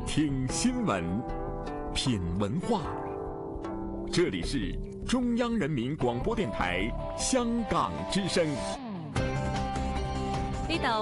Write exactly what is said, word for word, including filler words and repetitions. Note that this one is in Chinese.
听新闻，品文化。这里是中央人民广播电台香港之声。 呢度